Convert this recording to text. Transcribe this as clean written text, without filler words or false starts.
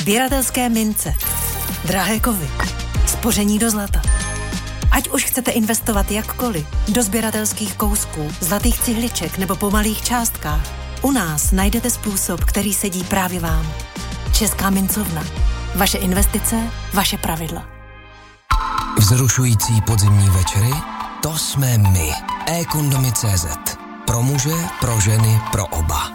Sběratelské mince. Drahé kovy. Spoření do zlata. Ať už chcete investovat jakkoliv, do sběratelských kousků, zlatých cihliček nebo po malých částkách, u nás najdete způsob, který sedí právě vám. Česká mincovna. Vaše investice, vaše pravidla. Vzrušující podzimní večery? To jsme my. e-kondomy.cz. Pro muže, pro ženy, pro oba.